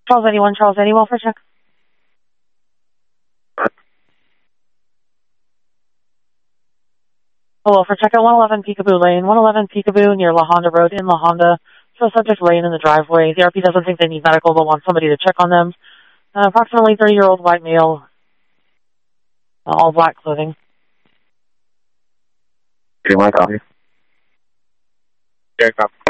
Charles 80, welfare check. Welfare check at 111 Peekaboo Lane, 111 Peekaboo near La Honda Road in La Honda. So subject laying in the driveway. The RP doesn't think they need medical, but wants somebody to check on them. Approximately 30-year-old white male, all black clothing. Do you want to copy? Yeah, copy.